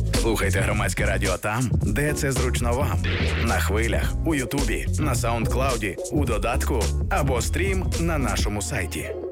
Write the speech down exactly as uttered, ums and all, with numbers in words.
Слухайте Громадське радіо там, де це зручно вам. На хвилях, у Ютубі, на Саундклауді, у додатку або стрім на нашому сайті.